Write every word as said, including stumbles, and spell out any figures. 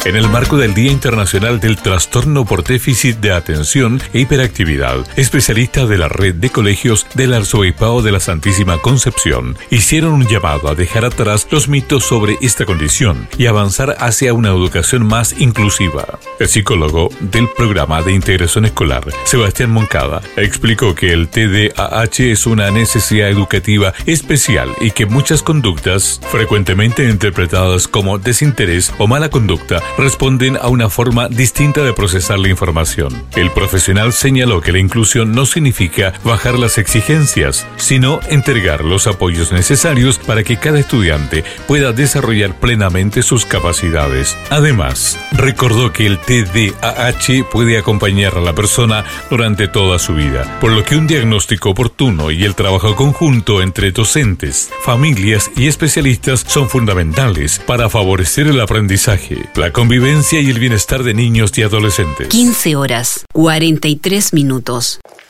En el marco del Día Internacional del Trastorno por Déficit de Atención e Hiperactividad, especialistas de la red de colegios del Arzobispado de la Santísima Concepción hicieron un llamado a dejar atrás los mitos sobre esta condición y avanzar hacia una educación más inclusiva. El psicólogo del Programa de Integración Escolar, Sebastián Moncada, explicó que el T D A H es una necesidad educativa especial y que muchas conductas, frecuentemente interpretadas como desinterés o mala conducta, responden a una forma distinta de procesar la información. El profesional señaló que la inclusión no significa bajar las exigencias, sino entregar los apoyos necesarios para que cada estudiante pueda desarrollar plenamente sus capacidades. Además, recordó que el T D A H puede acompañar a la persona durante toda su vida, por lo que un diagnóstico oportuno y el trabajo conjunto entre docentes, familias y especialistas son fundamentales para favorecer el aprendizaje, la convivencia y el bienestar de niños y adolescentes. quince horas, cuarenta y tres minutos.